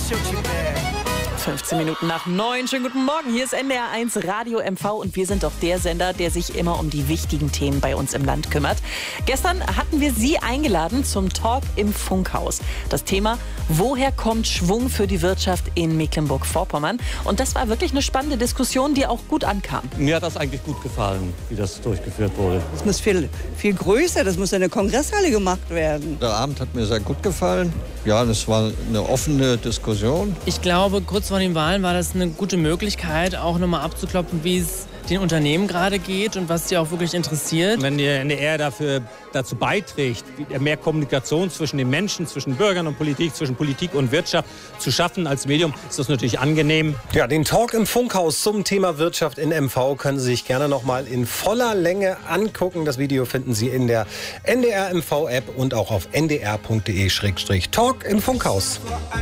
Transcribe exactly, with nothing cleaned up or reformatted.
fünfzehn Minuten nach neun. Schönen guten Morgen. Hier ist N D R eins Radio M V und wir sind doch der Sender, der sich immer um die wichtigen Themen bei uns im Land kümmert. Gestern hatten wir Sie eingeladen zum Talk im Funkhaus. Das Thema: Woher kommt Schwung für die Wirtschaft in Mecklenburg-Vorpommern? Und das war wirklich eine spannende Diskussion, die auch gut ankam. Mir hat das eigentlich gut gefallen, wie das durchgeführt wurde. Das muss viel, viel größer, das muss in der Kongresshalle gemacht werden. Der Abend hat mir sehr gut gefallen. Ja, es war eine offene Diskussion. Ich glaube, kurz vor den Wahlen war das eine gute Möglichkeit, auch nochmal abzuklopfen, wie es den Unternehmen gerade geht und was sie auch wirklich interessiert. Wenn die N D R dafür, dazu beiträgt, mehr Kommunikation zwischen den Menschen, zwischen Bürgern und Politik, zwischen Politik und Wirtschaft zu schaffen als Medium, ist das natürlich angenehm. Ja, den Talk im Funkhaus zum Thema Wirtschaft in M V können Sie sich gerne noch mal in voller Länge angucken. Das Video finden Sie in der N D R M V App und auch auf n d r punkt d e Schrägstrich Talk im Funkhaus.